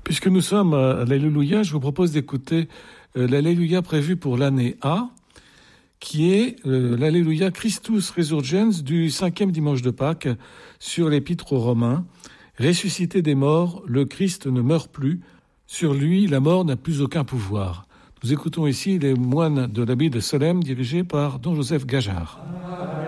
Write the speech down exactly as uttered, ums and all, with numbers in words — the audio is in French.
Puisque nous sommes à l'Alléluia, je vous propose d'écouter euh, l'Alléluia prévu pour l'année A, qui est euh, l'Alléluia Christus Resurgens du cinquième dimanche de Pâques sur l'Épître aux Romains. Ressuscité des morts, le Christ ne meurt plus. Sur lui, la mort n'a plus aucun pouvoir. Nous écoutons ici les moines de l'abbaye de Solesmes dirigés par don Joseph Gajard.